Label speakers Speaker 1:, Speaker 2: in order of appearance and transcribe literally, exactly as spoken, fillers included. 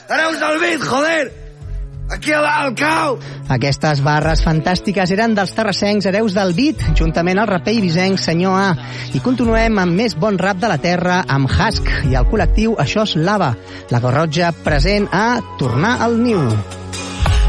Speaker 1: Hereus del beat, joder! Aquí al cau!
Speaker 2: Aquestes barres fantàstiques eren dels terrassencs Hereus del beat, juntament al raper ibisenc Senyor A. I continuem amb més bon rap de la terra amb Husk i el col·lectiu Això és lava. La Garrotxa present a Tornar al niu.